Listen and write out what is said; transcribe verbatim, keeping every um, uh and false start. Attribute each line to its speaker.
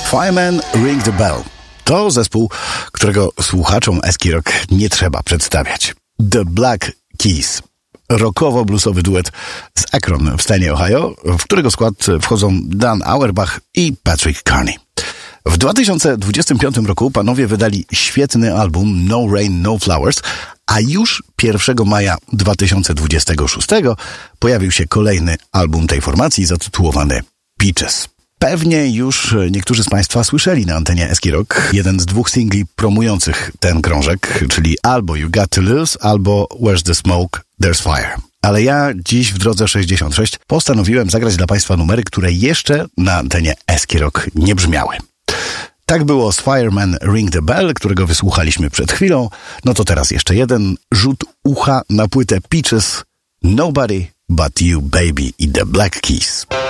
Speaker 1: Fireman Ring the Bell. To zespół, którego słuchaczom Eski Rock nie trzeba przedstawiać. The Black Keys. Rockowo-bluesowy duet z Akron w stanie Ohio, w którego skład wchodzą Dan Auerbach i Patrick Carney. W dwa tysiące dwudziestym piątym roku panowie wydali świetny album No Rain, No Flowers, a już pierwszego maja dwa tysiące dwudziestego szóstego pojawił się kolejny album tej formacji zatytułowany Peaches. Pewnie już niektórzy z Państwa słyszeli na antenie Eski Rock jeden z dwóch singli promujących ten krążek, czyli albo You Got to Lose, albo Where's the Smoke, There's Fire. Ale ja dziś w drodze sześćdziesiąt sześć postanowiłem zagrać dla Państwa numery, które jeszcze na antenie Eski Rock nie brzmiały. Tak było z Fireman Ring the Bell, którego wysłuchaliśmy przed chwilą. No to teraz jeszcze jeden rzut ucha na płytę Peaches, Nobody But You Baby i The Black Keys.